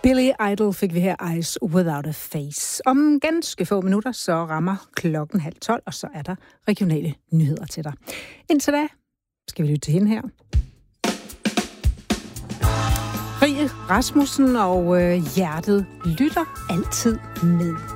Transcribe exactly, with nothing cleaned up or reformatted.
Billy Idol fik vi her Eyes Without a Face. Om ganske få minutter, så rammer klokken halv tolv, og så er der regionale nyheder til dig. Indtil da skal vi lytte til hende her. Rie Rasmussen og øh, hjertet lytter altid med.